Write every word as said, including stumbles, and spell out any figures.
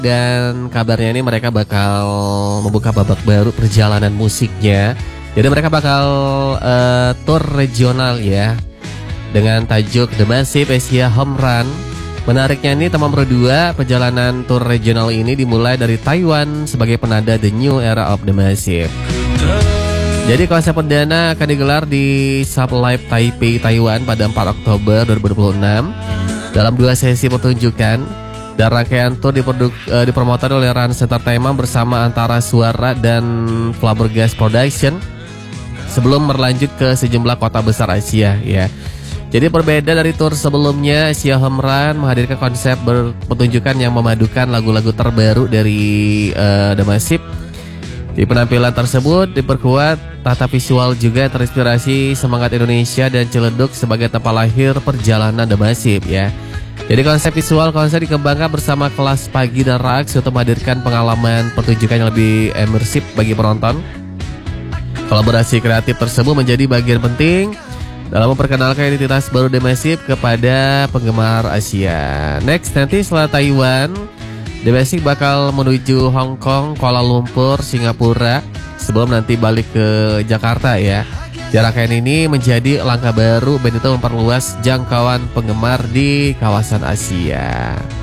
dan kabarnya ini mereka bakal membuka babak baru perjalanan musiknya. Jadi mereka bakal uh, tour regional ya, dengan tajuk The Massive Asia Home Run. Menariknya ini teman berdua, perjalanan tour regional ini dimulai dari Taiwan sebagai penanda The New Era of The Massive. Jadi konser perdana akan digelar di Sublive Taipei, Taiwan pada empat Oktober dua ribu dua puluh enam dalam dua sesi pertunjukan. Dan rangkaian tour diproduk, uh, dipromotor oleh Rans Entertainment bersama Antara Suara dan Flabbergasted Production sebelum berlanjut ke sejumlah kota besar Asia ya. Jadi berbeda dari tour sebelumnya, Asia Home Run menghadirkan konsep pertunjukan yang memadukan lagu-lagu terbaru dari uh, The Massive. Di penampilan tersebut diperkuat tata visual juga terinspirasi semangat Indonesia dan Ciledug sebagai tempat lahir perjalanan The Massive ya. Jadi konsep visual konser dikembangkan bersama kelas Pagi dan Rax untuk menghadirkan pengalaman pertunjukan yang lebih imersif bagi penonton. Kolaborasi kreatif tersebut menjadi bagian penting dalam memperkenalkan identitas baru The Massive kepada penggemar Asia. Next, nanti setelah Taiwan, The Massive bakal menuju Hong Kong, Kuala Lumpur, Singapura sebelum nanti balik ke Jakarta ya. Rangkaian ini menjadi langkah baru band itu memperluas jangkauan penggemar di kawasan Asia.